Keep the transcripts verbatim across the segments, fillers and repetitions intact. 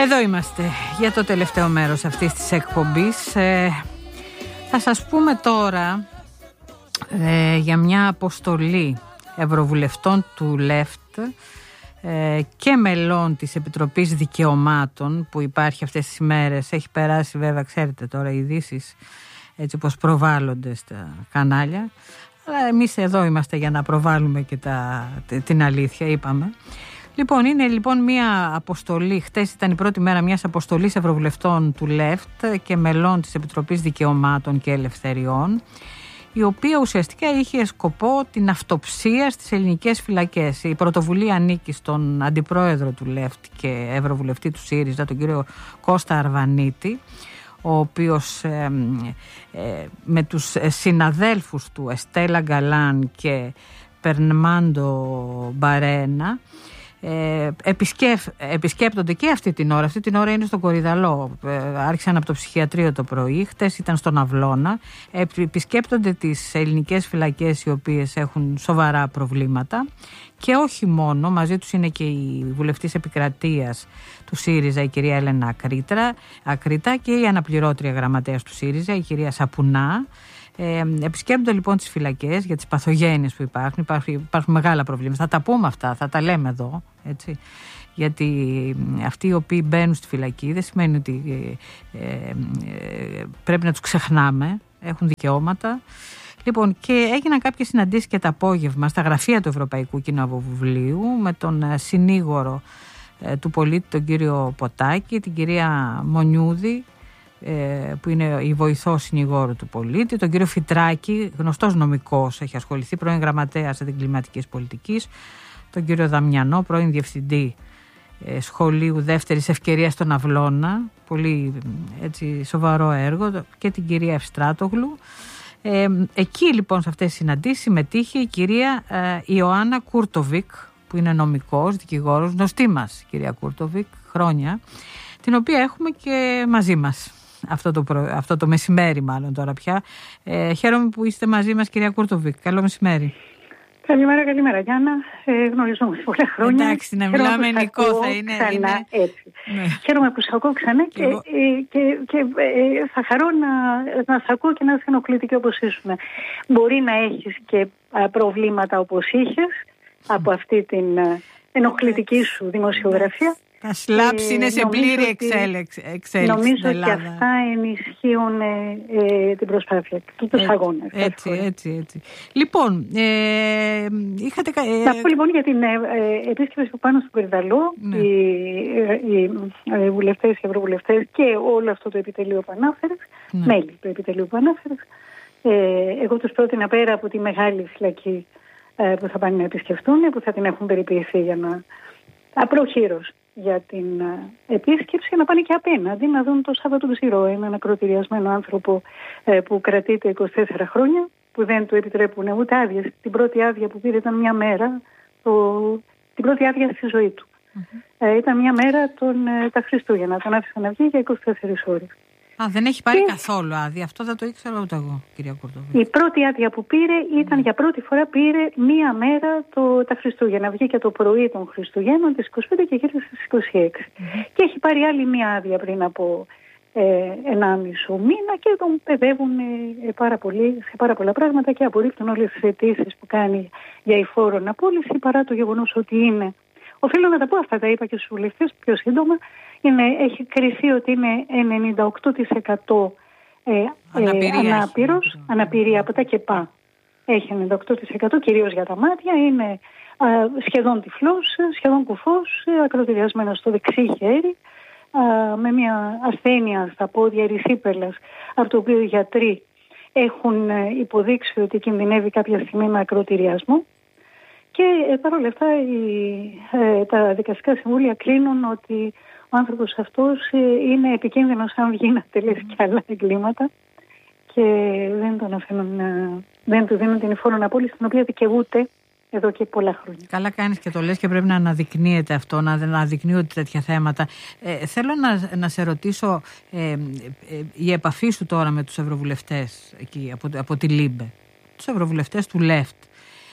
Εδώ είμαστε για το τελευταίο μέρος αυτής της εκπομπής. Ε, θα σας πούμε τώρα ε, για μια αποστολή ευρωβουλευτών του Left ε, και μελών της Επιτροπής Δικαιωμάτων που υπάρχει αυτές τις ημέρες. Έχει περάσει βέβαια, ξέρετε τώρα, οι ειδήσεις έτσι πως προβάλλονται στα κανάλια. Αλλά εμείς εδώ είμαστε για να προβάλλουμε και τα, την αλήθεια, είπαμε. Λοιπόν, είναι λοιπόν μια αποστολή, χτες ήταν η πρώτη μέρα μιας αποστολής ευρωβουλευτών του Left και μελών της Επιτροπής Δικαιωμάτων και Ελευθεριών, η οποία ουσιαστικά είχε σκοπό την αυτοψία στις ελληνικές φυλακές. Η πρωτοβουλία ανήκει στον αντιπρόεδρο του Left και ευρωβουλευτή του ΣΥΡΙΖΑ, τον κύριο Κώστα Αρβανίτη, ο οποίος ε, ε, με τους συναδέλφους του Εστέλα Γκαλάν και Περνμάντο Μπαρένα Ε, επισκέφ, επισκέπτονται και αυτή την ώρα. Αυτή την ώρα είναι στον Κορυδαλό. Ε, άρχισαν από το ψυχιατρίο το πρωί. Χτες ήταν στον Αυλώνα. Ε, επισκέπτονται τις ελληνικές φυλακές, οι οποίες έχουν σοβαρά προβλήματα. Και όχι μόνο, μαζί τους είναι και η βουλευτής επικρατείας του ΣΥΡΙΖΑ, η κυρία Έλενα Ακρίτρα, Ακρίτα, και η αναπληρώτρια γραμματέας του ΣΥΡΙΖΑ, η κυρία Σαπουνά. Ε, επισκέπτονται λοιπόν τις φυλακές για τις παθογένειες που υπάρχουν. Υπάρχουν, υπάρχουν μεγάλα προβλήματα. Θα τα πούμε αυτά, θα τα λέμε εδώ, έτσι. Γιατί αυτοί οι οποίοι μπαίνουν στη φυλακή δεν σημαίνει ότι ε, ε, πρέπει να τους ξεχνάμε. Έχουν δικαιώματα. Λοιπόν, και έγιναν κάποιες συναντήσεις και το απόγευμα στα γραφεία του Ευρωπαϊκού Κοινοβουλίου με τον συνήγορο ε, του πολίτη, τον κύριο Ποτάκη, την κυρία Μονιούδη, που είναι η βοηθός συνηγόρου του πολίτη, τον κύριο Φιτράκη, γνωστός νομικός, έχει ασχοληθεί, πρώην γραμματέας εγκληματικής πολιτικής, τον κύριο Δαμιανό, πρώην διευθυντή σχολείου δεύτερης ευκαιρίας στον Αυλώνα, πολύ έτσι, σοβαρό έργο, και την κυρία Ευστράτογλου. Ε, εκεί λοιπόν σε αυτές τις συναντήσεις συμμετείχε η κυρία ε, Ιωάννα Κούρτοβικ, που είναι νομικός, δικηγόρος, γνωστή μας κυρία Κούρτοβικ, χρόνια, την οποία έχουμε και μαζί μας αυτό το, προ... αυτό το μεσημέρι μάλλον τώρα πια. Ε, χαίρομαι που είστε μαζί μας, κυρία Κούρτοβικ. Καλό μεσημέρι. Καλημέρα, καλημέρα Γιάννα. Ε, γνωριζόμαστε πολλά χρόνια. Εντάξει, να μιλάμε ελληνικό θα είναι. Ξανά, είναι... έτσι. Ναι. Χαίρομαι που σας ακούω ξανά και, Εγώ... ε, και, και ε, θα χαρώ να, να σας ακούω και να είσαι ενοχλητική όπως ήσουν. Μπορεί να έχεις και α, προβλήματα όπως είχες από αυτή την α, ενοχλητική σου δημοσιογραφία. Τα σλάψη είναι σε πλήρη εξέλιξη. Νομίζω ότι αυτά ενισχύουν ε, ε, την προσπάθεια και τους ε, αγώνες. Έτσι, έτσι, έτσι. Λοιπόν, ε, είχατε... Ε, Να πω λοιπόν για την ε, ε, επίσκεψη που πάνω στον Κορυδαλό, ναι. οι, οι, οι βουλευτές, οι ευρωβουλευτές και όλο αυτό το επιτελείο που ανάφερες, ναι. μέλη του επιτελείου που ανάφερες, ε, εγώ τους πρότεινα πέρα από τη μεγάλη φυλακή ε, που θα πάνε να επισκεφτούν, που θα την έχουν περιποιηθεί για να απροχείρως για την επίσκεψη, να πάνε και απέναντι να δουν το Σάββατο Ψηρό, έναν ακροτηριασμένο άνθρωπο ε, που κρατείται είκοσι τέσσερα χρόνια, που δεν του επιτρέπουν ούτε άδειες. Την πρώτη άδεια που πήρε ήταν μια μέρα, το, την πρώτη άδεια στη ζωή του. Mm-hmm. Ε, ήταν μια μέρα τον, ε, τα Χριστούγεννα, τον άφησαν να βγει για είκοσι τέσσερις ώρες. Α, δεν έχει πάρει και... καθόλου άδεια. Αυτό δεν το ήξερα ούτε εγώ, κυρία Κούρτοβικ. Η πρώτη άδεια που πήρε ήταν mm. για πρώτη φορά πήρε μία μέρα το, τα Χριστούγεννα. Βγήκε το πρωί των Χριστουγέννων τις είκοσι πέντε και γύρισε στις είκοσι έξι. Mm. Και έχει πάρει άλλη μία άδεια πριν από ε, ενάμιση μήνα και τον παιδεύουν ε, πάρα πολύ, σε πάρα πολλά πράγματα και απορρίπτουν όλες τις αιτήσεις που κάνει για υφόρον απόλυση, παρά το γεγονός ότι είναι. Οφείλω να τα πω αυτά, τα είπα και στους βουλευτές πιο σύντομα. Είναι, έχει κριθεί ότι είναι ενενήντα οκτώ τοις εκατό ε, αναπηρία, ε, ανάπηρος, έχει, αναπηρία από τα ΚΕΠΑ. Έχει ενενήντα οκτώ τοις εκατό κυρίως για τα μάτια, είναι α, σχεδόν τυφλός, σχεδόν κουφός, ακροτηριασμένος στο δεξί χέρι, α, με μια ασθένεια στα πόδια ερυσίπελας, από το οποίο οι γιατροί έχουν υποδείξει ότι κινδυνεύει κάποια στιγμή με ακροτηριασμό. Και ε, παρόλα αυτά οι, ε, τα δικαστικά συμβούλια κρίνουν ότι ο άνθρωπος αυτός ε, είναι επικίνδυνος αν βγει να τελέσει και άλλα εγκλήματα και δεν τον αφήνουν, ε, δεν του δίνουν την υφόρον απόλυση, την οποία δικαιούται εδώ και πολλά χρόνια. Καλά κάνεις και το λες και πρέπει να αναδεικνύεται αυτό, να αναδεικνύονται τέτοια θέματα. Ε, θέλω να, να σε ρωτήσω ε, ε, η επαφή σου τώρα με τους ευρωβουλευτές εκεί, από, από τη ΛΥΜΠΕ, τους ευρωβουλευτές του Left.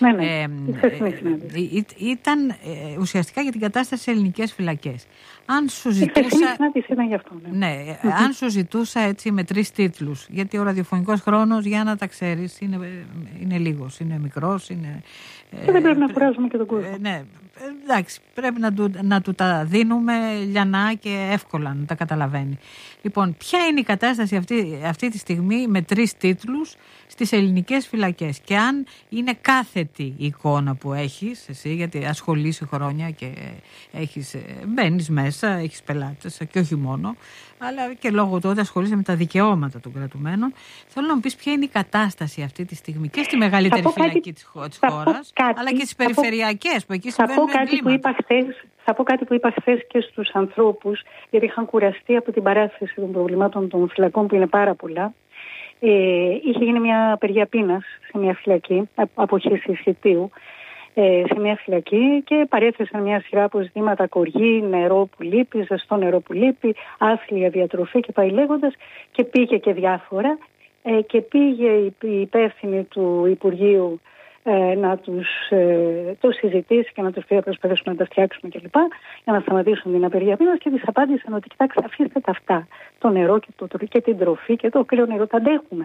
Ναι, ναι. Ε, ε, ήταν ε, ουσιαστικά για την κατάσταση σε ελληνικές φυλακές. Αν σου ζητούσα, ήταν γι' αυτό, ναι. Ναι, mm-hmm. αν σου ζητούσα έτσι με τρεις τίτλους, γιατί ο ραδιοφωνικός χρόνος, για να τα ξέρεις, είναι, είναι λίγος, είναι μικρός, είναι... Και δεν πρέπει να κουράζουμε και τον κόσμο. Ε, ναι, εντάξει, πρέπει να του, να του τα δίνουμε λιανά και εύκολα να τα καταλαβαίνει. Λοιπόν, ποια είναι η κατάσταση αυτή, αυτή τη στιγμή με τρεις τίτλους στις ελληνικές φυλακές και αν είναι κάθετη η εικόνα που έχεις εσύ, γιατί ασχολείσαι χρόνια και έχεις, μπαίνεις μέσα, έχεις πελάτες και όχι μόνο, αλλά και λόγω του ότι ασχολείσαι με τα δικαιώματα των κρατουμένων. Θέλω να μου πεις ποια είναι η κατάσταση αυτή τη στιγμή και στη μεγαλύτερη φυλακή κάτι, της χώρας, αλλά και στις περιφερειακές που εκεί συμβαίνουν εγκλήματα. Θα πω κάτι που είπα χθες και στους ανθρώπους, γιατί είχαν κουραστεί από την παράθεση των προβλημάτων των φυλακών που είναι πάρα πολλά. Ε, είχε γίνει μια απεργία πείνας σε μια φυλακή, αποχής ισχυτίου, ε, σε μια φυλακή και παρέθεσαν μια σειρά από ζητήματα, κοργή, νερό που λείπει, ζεστό νερό που λείπει, άθλια διατροφή και πάει λέγοντας, και πήγε και διάφορα ε, και πήγε η, η υπεύθυνη του Υπουργείου ε, να τους ε, το συζητήσει και να τους πει να προσπαθήσουμε να τα φτιάξουμε κλπ. Για να σταματήσουν την απεργία πείνας και της απάντησαν ότι κοιτάξτε, αφήστε τα αυτά, το νερό και, το, και την τροφή και το κρύο νερό, τα αντέχουμε.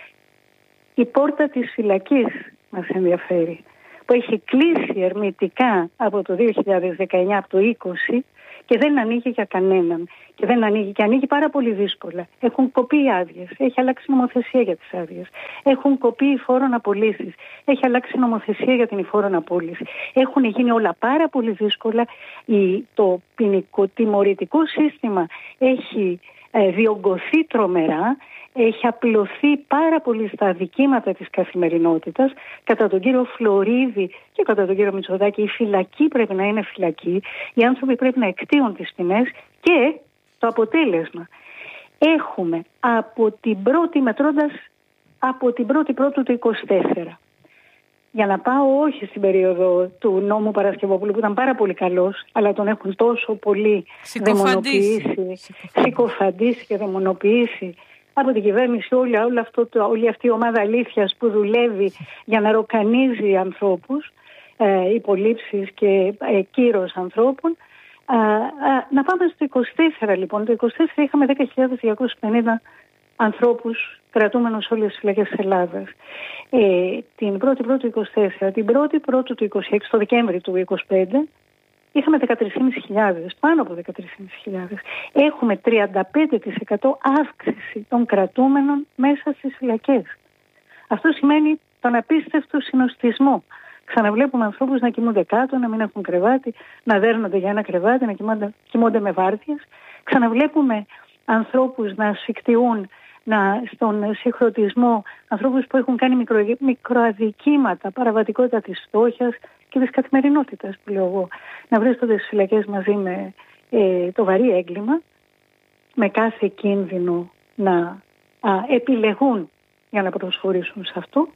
Η πόρτα της φυλακής μας ενδιαφέρει, που έχει κλείσει ερμητικά από το δύο χιλιάδες δεκαεννιά, από το είκοσι, και δεν ανοίγει για κανέναν. Και δεν ανοίγει και ανοίγει πάρα πολύ δύσκολα. Έχουν κοπεί οι άδειες. Έχει αλλάξει νομοθεσία για τις άδειες. Έχουν κοπεί οι φόρων απολύσεις. Έχει αλλάξει νομοθεσία για την φόρων απόλυση. Έχουν γίνει όλα πάρα πολύ δύσκολα. Το ποινικό τιμωρητικό σύστημα έχει ε, διωγγωθεί τρομερά. Έχει απλωθεί πάρα πολύ στα αδικήματα της καθημερινότητας. Κατά τον κύριο Φλωρίδη και κατά τον κύριο Μητσοτάκη, η φυλακή πρέπει να είναι φυλακή. Οι άνθρωποι πρέπει να εκτείουν τις ποινές και το αποτέλεσμα. Έχουμε από την πρώτη, μετρώντας από την πρώτη πρώτου του είκοσι τέσσερα. Για να πάω όχι στην περίοδο του νόμου Παρασκευόπουλου που ήταν πάρα πολύ καλός, αλλά τον έχουν τόσο πολύ δαιμονοποιήσει, συκοφαντήσει και δαιμονοποιήσει από την κυβέρνηση όλη, όλη, αυτό, όλη αυτή η ομάδα αλήθειας που δουλεύει για να ροκανίζει ανθρώπους, ε, υπολείψεις και ε, κύρος ανθρώπων. Α, α, να πάμε στο είκοσι τέσσερα λοιπόν. Το είκοσι τέσσερα είχαμε δέκα χιλιάδες διακόσιους πενήντα ανθρώπους κρατούμενους σε όλες τις φυλακές της Ελλάδας. Ε, την πρώτη πρώτου του είκοσι τέσσερα, την πρώτη πρώτου του είκοσι έξι, το Δεκέμβρη του είκοσι πέντε, είχαμε δεκατρείς χιλιάδες πεντακόσιες, πάνω από δεκατρείς χιλιάδες πεντακόσιες. Έχουμε τριάντα πέντε τοις εκατό αύξηση των κρατούμενων μέσα στις φυλακές. Αυτό σημαίνει τον απίστευτο συνοστισμό. Ξαναβλέπουμε ανθρώπους να κοιμούνται κάτω, να μην έχουν κρεβάτι, να δέρνονται για ένα κρεβάτι, να κοιμούνται, κοιμούνται με βάρδιες. Ξαναβλέπουμε ανθρώπους να ασφικτιούν, να, στον συγχρονισμό, ανθρώπους που έχουν κάνει μικρο, μικροαδικήματα, παραβατικότητα της φτώχειας και της καθημερινότητας που λέω εγώ, να βρίσκονται στις φυλακές μαζί με ε, το βαρύ έγκλημα, με κάθε κίνδυνο να α, επιλεγούν για να προσχωρήσουν σε αυτό.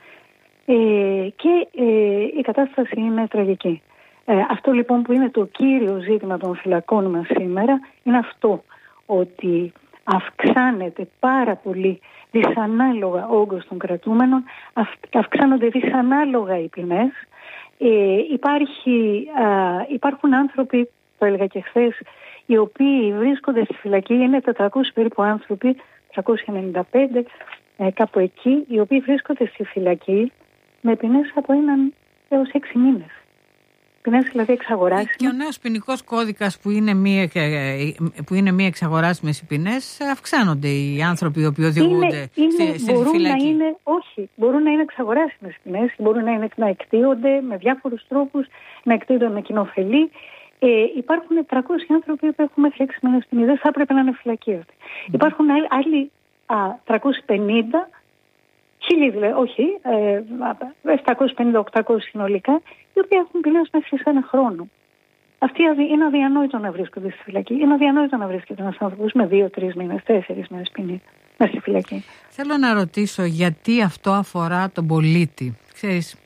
Ε, και ε, η κατάσταση είναι τραγική. Ε, αυτό λοιπόν που είναι το κύριο ζήτημα των φυλακών μας σήμερα είναι αυτό, ότι αυξάνεται πάρα πολύ δυσανάλογα ο όγκος των κρατούμενων, αυξάνονται δυσανάλογα οι ποινές. Ε, υπάρχει, α, υπάρχουν άνθρωποι, το έλεγα και χθες, οι οποίοι βρίσκονται στη φυλακή, είναι τετρακόσιοι περίπου άνθρωποι, τριακόσιοι ενενήντα πέντε, ε, κάπου εκεί, οι οποίοι βρίσκονται στη φυλακή με ποινές από έναν έως έξι μήνες. Ποινές δηλαδή εξαγοράσιμες. Και ο νέος ποινικός κώδικας που είναι μη, που είναι μη εξαγοράσιμες οι ποινές, αυξάνονται οι άνθρωποι οι οποίοι οδηγούνται είναι, στη, είναι, στη μπορούν φυλακή. Να είναι, όχι, μπορούν να είναι εξαγοράσιμες ποινές, μπορούν να, είναι, να εκτείονται με διάφορους τρόπους, να εκτείονται με κοινοφελή. Ε, υπάρχουν τριακόσιοι άνθρωποι που έχουν μέχρι έξι μήνες ποινή, δεν θα έπρεπε να είναι φυλακή. Mm. Υπάρχουν άλλοι α, τριακόσιοι πενήντα, χίλιοι, όχι, ε, επτακόσιοι πενήντα οκτακόσιοι συνολικά, οι οποίοι έχουν ποινές μέχρι σε ένα χρόνο. Αυτοί είναι αδιανόητο να βρίσκονται στη φυλακή. Είναι αδιανόητο να βρίσκεται ένας άνθρωπος με δύο, τρεις μήνες, τέσσερις μήνες ποινή μέσα στη φυλακή. Θέλω να ρωτήσω γιατί αυτό αφορά τον πολίτη. Ξέρεις,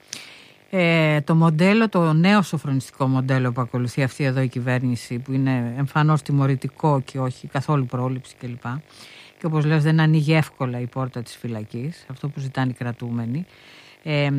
ε, το μοντέλο, το νέο σοφρονιστικό μοντέλο που ακολουθεί αυτή εδώ η κυβέρνηση, που είναι εμφανώς τιμωρητικό και όχι καθόλου πρόληψη κλπ. Και όπως λες δεν ανοίγει εύκολα η πόρτα της φυλακής, αυτό που ζητάνε οι κρατούμενοι. ε,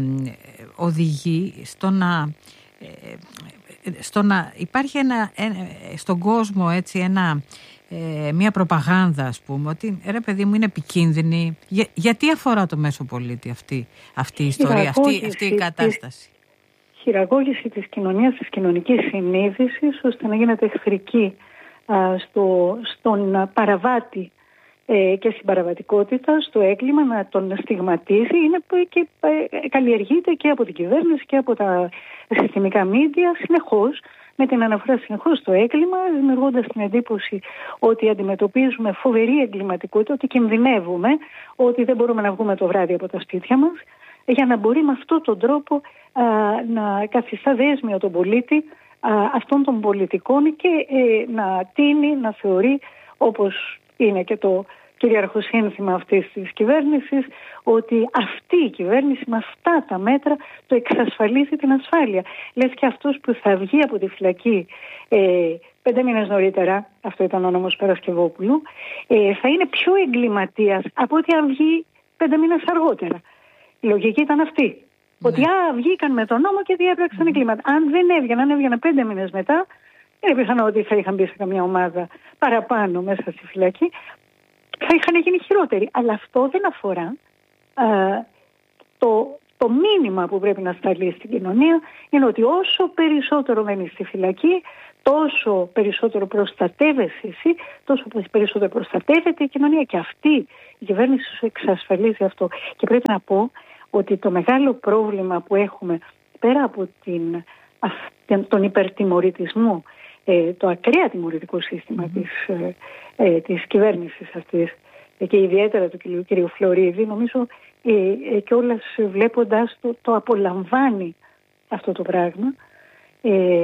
οδηγεί στο να, ε, στο να υπάρχει ένα, ε, στον κόσμο έτσι ένα... Ε, μια προπαγάνδα, ας πούμε, ότι ρε παιδί μου είναι επικίνδυνη. Για, γιατί αφορά το μέσο πολίτη αυτή, αυτή η ιστορία, αυτή, αυτή η κατάσταση? Χειραγώγηση της κοινωνίας, της κοινωνικής συνείδησης, ώστε να γίνεται εχθρική α, στο, στον παραβάτη ε, και στην παραβατικότητα, στο έγκλημα, να τον στιγματίζει. Είναι και ε, καλλιεργείται και από την κυβέρνηση και από τα συστημικά μίντια συνεχώς, με την αναφορά συνεχώς στο έγκλημα, δημιουργώντας την εντύπωση ότι αντιμετωπίζουμε φοβερή εγκληματικότητα, ότι κινδυνεύουμε, ότι δεν μπορούμε να βγούμε το βράδυ από τα σπίτια μας, για να μπορεί με αυτόν τον τρόπο α, να καθιστά δέσμιο τον πολίτη α, αυτών των πολιτικών και ε, να τίνει, να θεωρεί, όπως είναι και το κυρίαρχο σύνθημα αυτής της κυβέρνησης, ότι αυτή η κυβέρνηση με αυτά τα μέτρα το εξασφαλίζει την ασφάλεια. Λες και αυτός που θα βγει από τη φυλακή ε, πέντε μήνες νωρίτερα, αυτό ήταν ο νόμος Παρασκευόπουλου, ε, θα είναι πιο εγκληματίας από ότι αν βγει πέντε μήνες αργότερα. Η λογική ήταν αυτή. Ναι. Ότι α, βγήκαν με τον νόμο και διέπραξαν mm. εγκλήματα. Αν δεν έβγαιναν, αν έβγαιναν πέντε μήνες μετά, είναι πιθανό ότι θα είχαν μπει σε καμιά ομάδα παραπάνω μέσα στη φυλακή. Θα είχαν γίνει χειρότεροι. Αλλά αυτό δεν αφορά α, το, το μήνυμα που πρέπει να σταλεί στην κοινωνία. Είναι ότι όσο περισσότερο μένεις στη φυλακή, τόσο περισσότερο προστατεύεσαι εσύ, τόσο περισσότερο προστατεύεται η κοινωνία. Και αυτή η κυβέρνηση σου εξασφαλίζει αυτό. Και πρέπει να πω ότι το μεγάλο πρόβλημα που έχουμε, πέρα από την, τον υπερτιμωρητισμό, το ακραία τιμωρητικό σύστημα mm-hmm. της, ε, της κυβέρνησης αυτής και ιδιαίτερα του κ. κ. Φλωρίδη, νομίζω ε, ε, και όλας βλέποντας το, το απολαμβάνει αυτό το πράγμα, ε,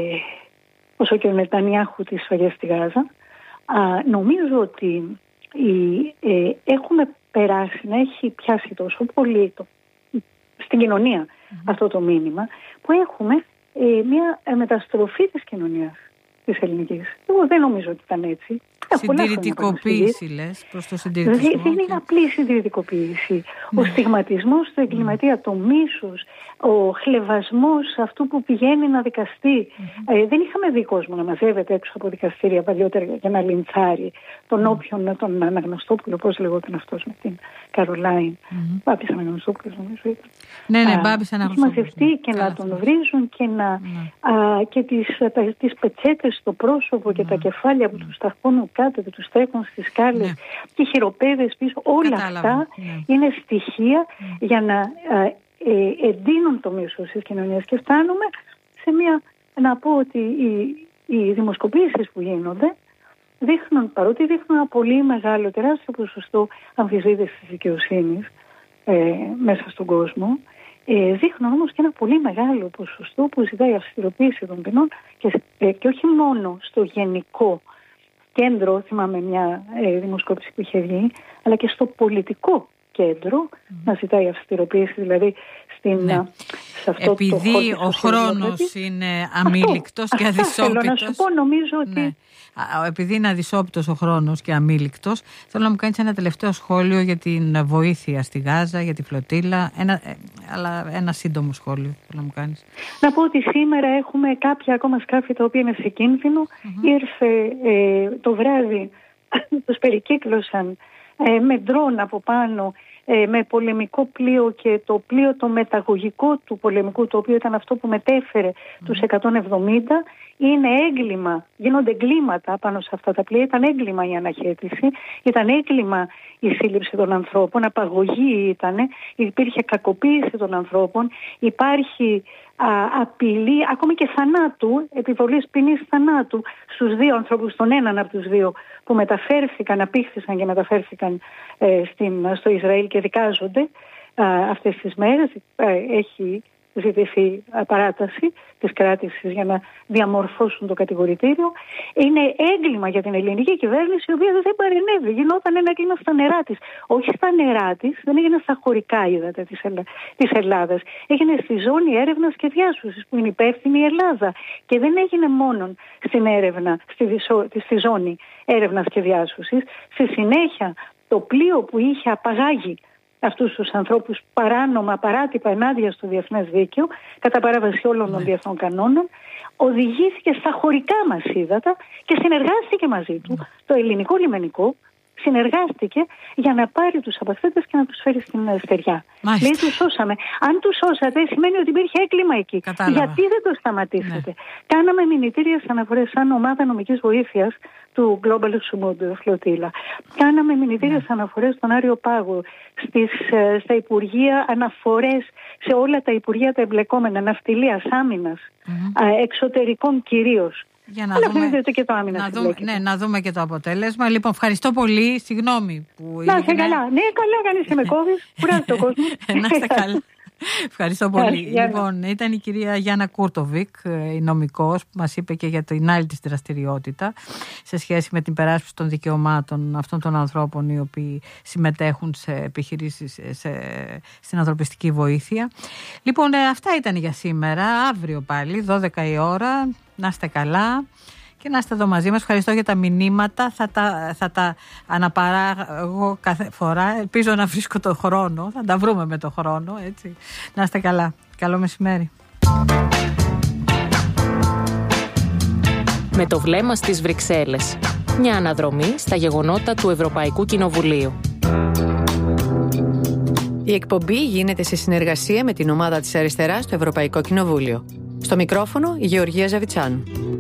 όσο και ο Νετανιάχου της σφαγές στη Γάζα. Α, νομίζω ότι η, ε, έχουμε περάσει να έχει πιάσει τόσο πολύ το, στην κοινωνία mm-hmm. αυτό το μήνυμα, που έχουμε ε, μια μεταστροφή της κοινωνίας της ελληνικής. Εγώ δεν νομίζω ότι ήταν έτσι. Συντηρητικοποίηση λες, προς το συντηρητισμό. Δεν είναι απλή συντηρητικοποίηση. Ναι. Ο στιγματισμός του εγκληματία, το μίσος, ο χλευασμός αυτού που πηγαίνει να δικαστεί. Mm-hmm. Ε, δεν είχαμε δει κόσμο να μαζεύεται έξω από δικαστήρια παλιότερα για να λιντσάρει τον όποιον, τον Αναγνωστόπουλο, πώς λεγόταν αυτός με την Καρολάιν. Mm-hmm. Μπάμπης Αναγνωστόπουλος νομίζω ήταν. Ναι, ναι, Μπάμπης Αναγνωστόπουλος. Μαζευτεί και να τον βρίζουν και, να, mm-hmm. α, και τις, τα, τις πετσέτες στο πρόσωπο mm-hmm. και τα κεφάλια που mm-hmm. τους ταχώνουν κάτω και τους τρέχουν στις σκάλες mm-hmm. και χειροπέδες πίσω. Όλα Κατάλαβα. αυτά mm-hmm. είναι στοιχεία mm-hmm. για να α, ε, εντείνουν το μίσος της κοινωνίας. Και φτάνουμε σε μια, να πω ότι οι, οι δημοσκοπήσεις που γίνονται δείχνουν, παρότι δείχνουν ένα πολύ μεγάλο, τεράστιο ποσοστό αμφισβήτησης της δικαιοσύνης ε, μέσα στον κόσμο, ε, δείχνουν όμως και ένα πολύ μεγάλο ποσοστό που ζητάει αυστηροποίηση των ποινών και, ε, και όχι μόνο στο γενικό κέντρο, θυμάμαι μια ε, δημοσκόπηση που είχε βγει, αλλά και στο πολιτικό κέντρο mm. να ζητάει αυστηροποίηση, δηλαδή στην, ναι. σε αυτό επειδή το ο χρόνος είναι αμήλικτος και αδυσόπιτος. Θέλω να σου πω, νομίζω ότι... Ναι. Επειδή είναι αδυσόπιτος ο χρόνος και αμήλικτος, θέλω να μου κάνεις ένα τελευταίο σχόλιο για την βοήθεια στη Γάζα, για τη φλωτίλα, ένα, αλλά ένα σύντομο σχόλιο θέλω να μου κάνεις. Να πω ότι σήμερα έχουμε κάποια ακόμα σκάφη τα οποία είναι σε κίνδυνο. Mm-hmm. Ήρθε ε, το βράδυ, τους περικύκλωσαν ε, με ντρόν από πάνω, ε, με πολεμικό πλοίο και το πλοίο το μεταγωγικό του πολεμικού, το οποίο ήταν αυτό που μετέφερε mm. τους εκατόν εβδομήντα, είναι έγκλημα, γίνονται εγκλήματα πάνω σε αυτά τα πλοία. Ήταν έγκλημα η αναχέτηση, ήταν έγκλημα η σύλληψη των ανθρώπων, απαγωγή ήταν, υπήρχε κακοποίηση των ανθρώπων, υπάρχει α, απειλή, ακόμη και θανάτου, επιβολής ποινής θανάτου στους δύο ανθρώπους, στον έναν από τους δύο που μεταφέρθηκαν, απήχθησαν και μεταφέρθηκαν ε, στην, στο Ισραήλ και δικάζονται α, αυτές τις μέρες. Ε, έχει ζητηθεί παράταση της κράτησης για να διαμορφώσουν το κατηγορητήριο. Είναι έγκλημα για την ελληνική κυβέρνηση, η οποία δεν παρενέβη. Γινόταν ένα έγκλημα στα νερά της. Όχι στα νερά της, δεν έγινε στα χωρικά ύδατα της, Ελλά... της Ελλάδας. Έγινε στη ζώνη έρευνας και διάσωσης που είναι υπεύθυνη η Ελλάδα. Και δεν έγινε μόνο στην έρευνα, στη, δισο... στη ζώνη έρευνας και διάσωσης. Στη συνέχεια το πλοίο που είχε απαγάγει αυτούς τους ανθρώπους παράνομα, παράτυπα ενάντια στο διεθνές δίκαιο, κατά παράβαση όλων των διεθνών κανόνων, οδηγήθηκε στα χωρικά μας ύδατα και συνεργάστηκε μαζί του το ελληνικό λιμενικό, συνεργάστηκε για να πάρει τους απαθέτες και να τους φέρει στην στεριά. Λέει, τους σώσαμε. Αν τους σώσατε, σημαίνει ότι υπήρχε έγκλημα εκεί. Κατάλαβα. Γιατί δεν το σταματήσατε? Ναι. Κάναμε μηνυτήριες αναφορές σαν ομάδα νομικής βοήθειας του Global Sumud Flotilla. Κάναμε μηνυτήριες ναι. αναφορές στον Άριο Πάγο, στις, στα Υπουργεία, αναφορές σε όλα τα Υπουργεία τα εμπλεκόμενα, ναυτιλίας, άμυνας, mm-hmm. εξωτερικών κυρίως. Για να δούμε, και το να, δούμε, ναι, να δούμε και το αποτέλεσμα. Λοιπόν, ευχαριστώ πολύ. Συγγνώμη που. Να είστε καλά. Ναι, καλά κάνεις και με κόβεις. Κουράζει τον κόσμο. Να είστε καλά. Ευχαριστώ πολύ. Λοιπόν, ήταν η κυρία Γιάννα Κούρτοβικ, η νομικός, που μας είπε και για την άλλη της δραστηριότητα σε σχέση με την περάσπιση των δικαιωμάτων αυτών των ανθρώπων οι οποίοι συμμετέχουν σε επιχειρήσεις, σε, στην ανθρωπιστική βοήθεια. Λοιπόν, αυτά ήταν για σήμερα. Αύριο πάλι, δώδεκα η ώρα. Να είστε καλά και να είστε εδώ μαζί μας. Ευχαριστώ για τα μηνύματα. Θα τα, θα τα αναπαράγω κάθε φορά. Ελπίζω να βρίσκω το χρόνο. Θα τα βρούμε με το χρόνο, έτσι. Να είστε καλά. Καλό μεσημέρι. Με το βλέμμα στις Βρυξέλλες. Μια αναδρομή στα γεγονότα του Ευρωπαϊκού Κοινοβουλίου. Η εκπομπή γίνεται σε συνεργασία με την ομάδα της Αριστεράς στο Ευρωπαϊκό Κοινοβούλιο. Στο μικρόφωνο η Γεωργία Ζαβιτσάνου.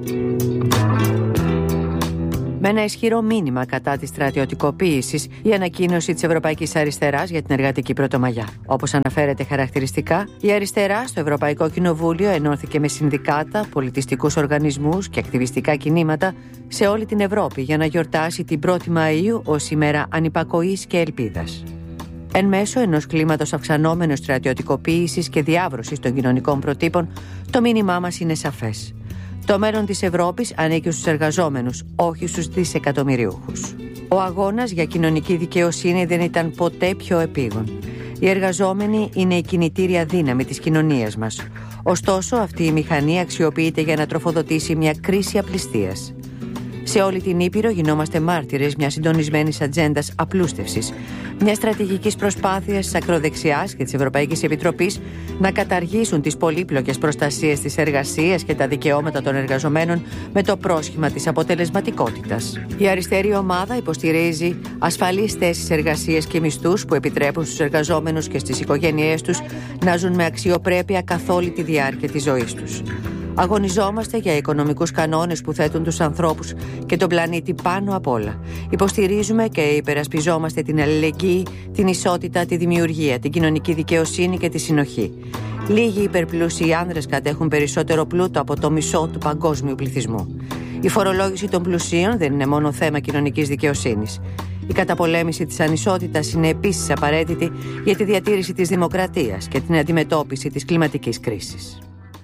Με ένα ισχυρό μήνυμα κατά της στρατιωτικοποίησης, η ανακοίνωση της Ευρωπαϊκής Αριστεράς για την εργατική Πρωτομαγιά. Όπως αναφέρεται χαρακτηριστικά, η Αριστερά στο Ευρωπαϊκό Κοινοβούλιο ενώθηκε με συνδικάτα, πολιτιστικούς οργανισμούς και ακτιβιστικά κινήματα σε όλη την Ευρώπη για να γιορτάσει την πρώτη Μαΐου ως ημέρα ανυπακοής και ελπίδας. Εν μέσω ενός κλίματος αυξανόμενης στρατιωτικοποίησης και διάβρωσης των κοινωνικών προτύπων, το μήνυμά μας είναι σαφές. Το μέλλον της Ευρώπης ανήκει στους εργαζόμενους, όχι στους δισεκατομμυριούχους. Ο αγώνας για κοινωνική δικαιοσύνη δεν ήταν ποτέ πιο επίγον. Οι εργαζόμενοι είναι η κινητήρια δύναμη της κοινωνίας μας. Ωστόσο, αυτή η μηχανή αξιοποιείται για να τροφοδοτήσει μια κρίση απληστίας. Σε όλη την Ήπειρο γινόμαστε μάρτυρες μιας συντονισμένης ατζέντας απλούστευσης, μιας στρατηγικής προσπάθειας της ακροδεξιάς και της Ευρωπαϊκής Επιτροπής να καταργήσουν τις πολύπλοκες προστασίες της εργασίας και τα δικαιώματα των εργαζομένων με το πρόσχημα της αποτελεσματικότητας. Η αριστερή ομάδα υποστηρίζει ασφαλείς θέσεις εργασίας και μισθούς που επιτρέπουν στους εργαζόμενους και στις οικογένειές τους να ζουν με αξιοπρέπεια καθ' όλη τη διάρκεια της ζωής τους. Αγωνιζόμαστε για οικονομικούς κανόνες που θέτουν τους ανθρώπους και τον πλανήτη πάνω απ' όλα. Υποστηρίζουμε και υπερασπιζόμαστε την αλληλεγγύη, την ισότητα, τη δημιουργία, την κοινωνική δικαιοσύνη και τη συνοχή. Λίγοι υπερπλούσιοι άνδρες κατέχουν περισσότερο πλούτο από το μισό του παγκόσμιου πληθυσμού. Η φορολόγηση των πλουσίων δεν είναι μόνο θέμα κοινωνικής δικαιοσύνης. Η καταπολέμηση της ανισότητας είναι επίσης απαραίτητη για τη διατήρηση της δημοκρατίας και την αντιμετώπιση της κλιματικής κρίσης.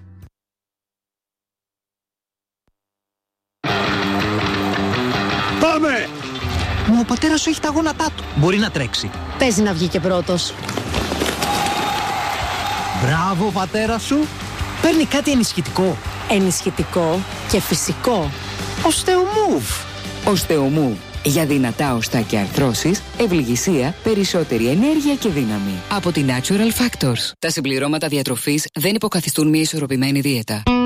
Πάμε! Μα ο πατέρας σου έχει τα γόνατά του. Μπορεί να τρέξει. Παίζει να βγει και πρώτος. Μπράβο, πατέρα σου. Παίρνει κάτι ενισχυτικό. Ενισχυτικό και φυσικό. Οστεομούβ. Οστεομούβ. Για δυνατά οστά και αρθρώσεις, ευληγησία, περισσότερη ενέργεια και δύναμη. Από την Natural Factors. Τα συμπληρώματα διατροφής δεν υποκαθιστούν μια ισορροπημένη δίαιτα.